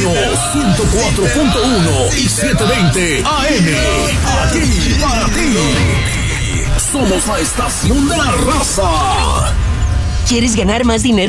Milenio 104.1 y 720 AM. Aquí para ti. Somos la estación de la raza. ¿Quieres ganar más dinero?